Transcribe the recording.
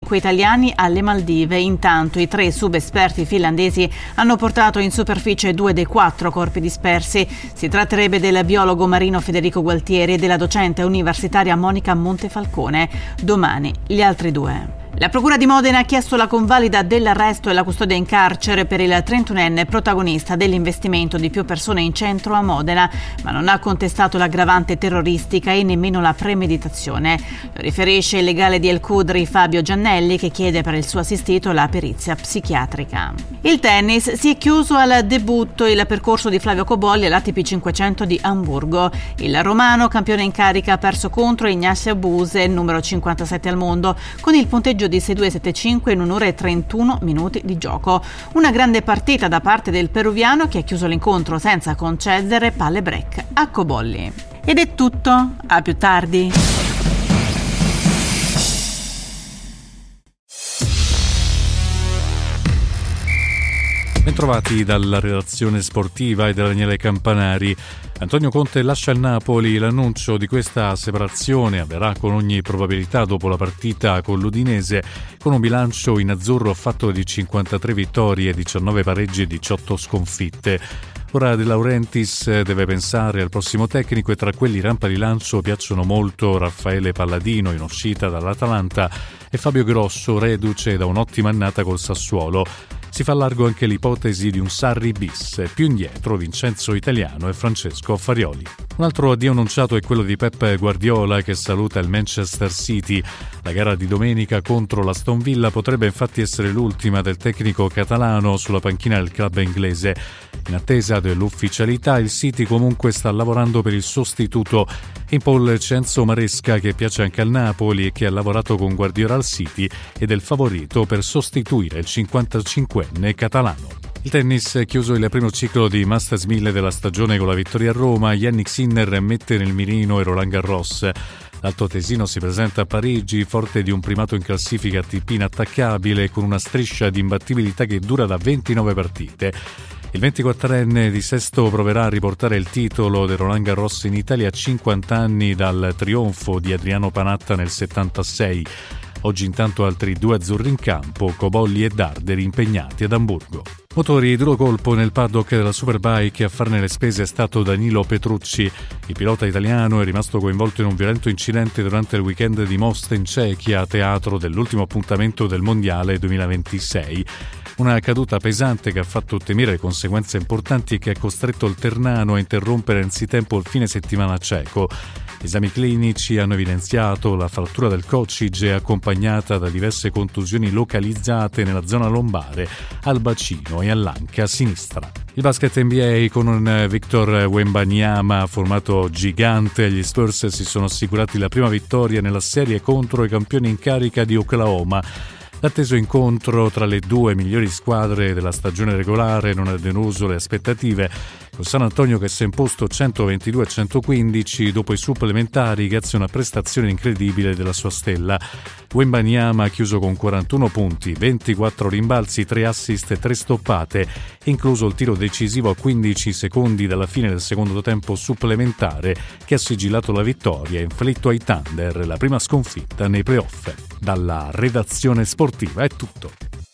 5 italiani alle Maldive. Intanto i 3 subesperti finlandesi hanno portato in superficie 2 dei 4 corpi dispersi. Si tratterebbe del biologo marino Federico Gualtieri e della docente universitaria Monica Montefalcone. Domani gli altri 2. La Procura di Modena ha chiesto la convalida dell'arresto e la custodia in carcere per il 31enne protagonista dell'investimento di più persone in centro a Modena, ma non ha contestato l'aggravante terroristica e nemmeno la premeditazione. Lo riferisce il legale di El Qudri Fabio Giannelli, che chiede per il suo assistito la perizia psichiatrica. Il tennis: si è chiuso al debutto il percorso di Flavio Cobolli all'ATP 500 di Amburgo. Il romano, campione in carica, ha perso contro Ignacio Buse, numero 57 al mondo, con il punteggio di 6-2-7-5 in 1 ora e 31 minuti di gioco. Una grande partita da parte del peruviano, che ha chiuso l'incontro senza concedere palle break a Cobolli. Ed è tutto, a più tardi. Bentrovati dalla redazione sportiva e da Daniele Campanari. Antonio Conte lascia il Napoli. L'annuncio di questa separazione avverrà con ogni probabilità dopo la partita con l'Udinese, con un bilancio in azzurro fatto di 53 vittorie, 19 pareggi e 18 sconfitte. Ora De Laurentiis deve pensare al prossimo tecnico e tra quelli rampa di lancio piacciono molto Raffaele Palladino, in uscita dall'Atalanta, e Fabio Grosso, reduce da un'ottima annata col Sassuolo. Si fa largo anche l'ipotesi di un Sarri bis, più indietro Vincenzo Italiano e Francesco Farioli. Un altro addio annunciato è quello di Pep Guardiola, che saluta il Manchester City. La gara di domenica contro l'Aston Villa potrebbe infatti essere l'ultima del tecnico catalano sulla panchina del club inglese. In attesa dell'ufficialità, il City comunque sta lavorando per il sostituto. In pole Cenzo Maresca, che piace anche al Napoli e che ha lavorato con Guardiola al City, ed è il favorito per sostituire il 55enne catalano. Il tennis è chiuso il primo ciclo di Masters 1000 della stagione con la vittoria a Roma. Jannik Sinner mette nel mirino e Roland Garros. L'altoatesino si presenta a Parigi, forte di un primato in classifica ATP inattaccabile, con una striscia di imbattibilità che dura da 29 partite. Il 24enne di Sesto proverà a riportare il titolo del Roland Garros in Italia a 50 anni dal trionfo di Adriano Panatta nel 76. Oggi intanto altri 2 azzurri in campo, Cobolli e Darderi, impegnati ad Amburgo. Motori, duro colpo nel paddock della Superbike. A farne le spese è stato Danilo Petrucci. Il pilota italiano è rimasto coinvolto in un violento incidente durante il weekend di Most in Cechia, teatro dell'ultimo appuntamento del Mondiale 2026. Una caduta pesante che ha fatto temere conseguenze importanti e che ha costretto il Ternano a interrompere anzitempo il fine settimana ceco. Esami clinici hanno evidenziato la frattura del coccige, accompagnata da diverse contusioni localizzate nella zona lombare, al bacino e all'anca sinistra. Il basket NBA, con un Victor Wembanyama formato gigante, gli Spurs si sono assicurati la prima vittoria nella serie contro i campioni in carica di Oklahoma. L'atteso incontro tra le 2 migliori squadre della stagione regolare non ha deluso le aspettative, con San Antonio che si è imposto 122-115 dopo i supplementari grazie a una prestazione incredibile della sua stella. Wembanyama ha chiuso con 41 punti, 24 rimbalzi, 3 assist e 3 stoppate, incluso il tiro decisivo a 15 secondi dalla fine del secondo tempo supplementare, che ha sigillato la vittoria e inflitto ai Thunder la prima sconfitta nei playoff. Dalla redazione sportiva è tutto.